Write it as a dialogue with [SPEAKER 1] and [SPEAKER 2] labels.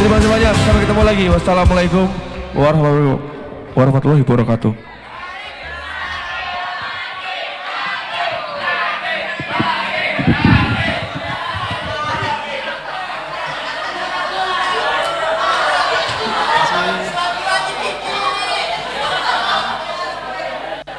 [SPEAKER 1] Terima kasih banyak. Sampai ketemu lagi. Wassalamualaikum warahmatullahi wabarakatuh.